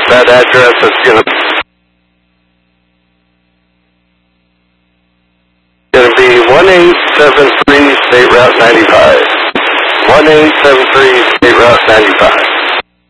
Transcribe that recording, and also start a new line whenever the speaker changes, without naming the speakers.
That address is going to be 1873 State Route 95. 1873 State Route 95.